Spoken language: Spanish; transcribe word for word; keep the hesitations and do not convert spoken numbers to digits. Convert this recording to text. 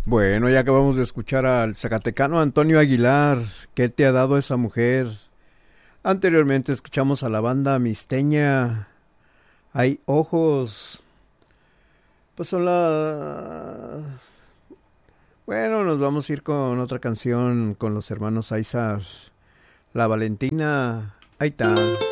Bueno, ya acabamos de escuchar al zacatecano Antonio Aguilar. ¿Qué te ha dado esa mujer? Anteriormente escuchamos a la banda Misteña. Hay ojos. Pues son las... Bueno, nos vamos a ir con otra canción con los hermanos Aizar. La Valentina. Ahí está.